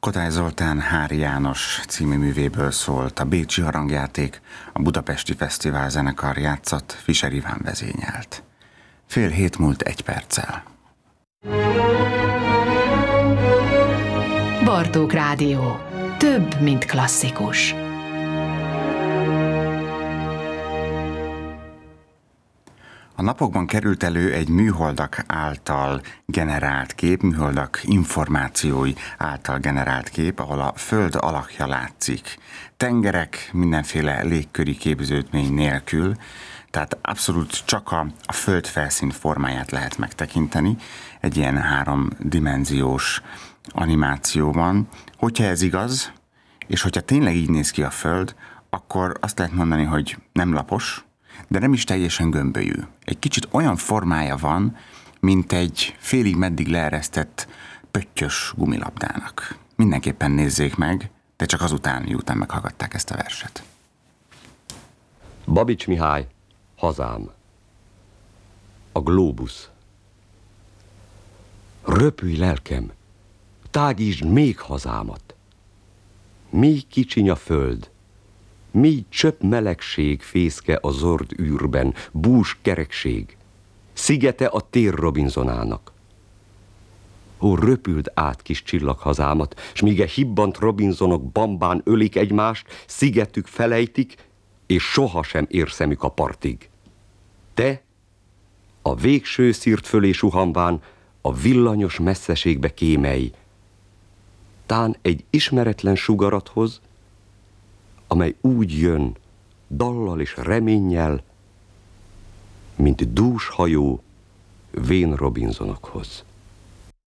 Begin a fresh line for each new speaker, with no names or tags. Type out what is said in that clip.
Kodály Zoltán Hári János című művéből szólt a Bécsi Harangjáték, a Budapesti Fesztivál zenekar játszott, Fischer Iván vezényelt. 6:30 múlt 1 perccel.
Bartók Rádió. Több, mint klasszikus.
A napokban került elő egy műholdak által generált kép, műholdak információi által generált kép, ahol a Föld alakja látszik. Tengerek mindenféle légköri képződmény nélkül, tehát abszolút csak a Föld felszín formáját lehet megtekinteni egy ilyen 3-dimenziós animációban. Hogyha ez igaz, és hogyha tényleg így néz ki a Föld, akkor azt lehet mondani, hogy nem lapos, de nem is teljesen gömbölyű. Egy kicsit olyan formája van, mint egy félig meddig leeresztett pöttyös gumilabdának. Mindenképpen nézzék meg, de csak azután, miután meghallgatták ezt a verset.
Babics Mihály, Hazám. A glóbusz. Röpülj, lelkem, tágítsd még hazámat. Míg kicsiny a föld, míg csöpp melegség fészke a zord űrben, bús kerekség, szigete a tér Robinsonának. Ó, röpüld át kis csillaghazámat, s míg a hibbant Robinsonok bambán ölik egymást, szigetük felejtik, és sohasem ér szemük a partig. Te, a végső szírt fölé suhanván, a villanyos messzeségbe kémelj, tán egy ismeretlen sugarat hoz, amely úgy jön, dallal és reménnyel, mint dús hajó vén Robinsonokhoz.